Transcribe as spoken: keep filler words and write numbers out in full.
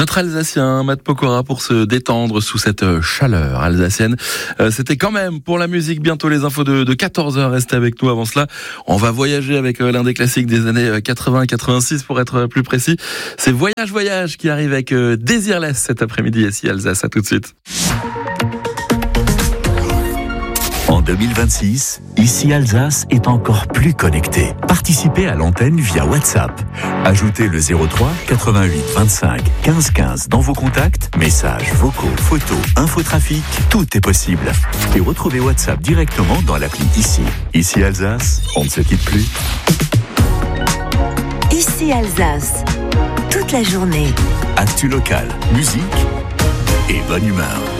notre Alsacien, Matt Pokora, pour se détendre sous cette chaleur alsacienne. Euh, c'était quand même pour la musique. Bientôt les infos de, de quatorze heures. Restez avec nous. Avant cela, on va voyager avec euh, l'un des classiques des années quatre-vingts quatre-vingt-six pour être plus précis. C'est Voyage Voyage qui arrive avec euh, Désirless cet après-midi ici Alsace. À tout de suite. En deux mille vingt-six, ici Alsace est encore plus connectée. Participez à l'antenne via WhatsApp. Ajoutez le zéro trois quatre-vingt-huit vingt-cinq quinze quinze dans vos contacts. Messages, vocaux, photos, infotrafic, tout est possible. Et retrouvez WhatsApp directement dans l'appli Ici. Ici Alsace, on ne se quitte plus. Ici Alsace, toute la journée. Actu local, musique et bonne humeur.